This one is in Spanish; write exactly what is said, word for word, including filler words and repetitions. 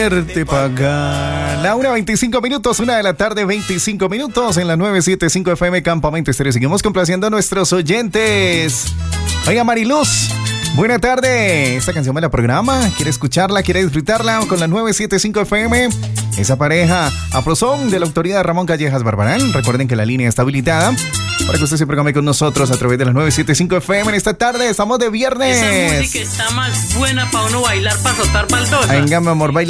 hacerte pagar. La una veinticinco minutos, una de la tarde, veinticinco minutos en la novecientos setenta y cinco F M Campamento Estéreo. Seguimos complaciendo a nuestros oyentes. Oiga, Mariluz, buena tarde. Esta canción me la programa. ¿Quiere escucharla? ¿Quiere disfrutarla? Con la novecientos setenta y cinco F M. Esa pareja Afrosón de la autoridad Ramón Callejas Barbarán. Recuerden que la línea está habilitada para que usted se programe con nosotros a través de las novecientos setenta y cinco F M en esta tarde. Estamos de viernes. Esa música está más buena para uno bailar, para soltar baldosa. Venga, mi amor, baila.